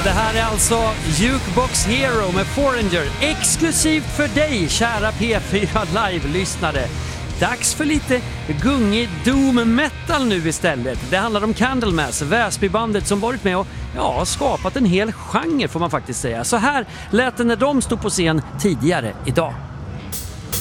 det här är alltså Jukebox Hero med Foreigner, exklusivt för dig, kära P4 Live-lyssnare. Dags för lite gungig doom metal nu istället. Det handlar om Candlemass, Väsbybandet som varit med och skapat en hel genre får man faktiskt säga. Så här lät det när de stod på scen tidigare idag.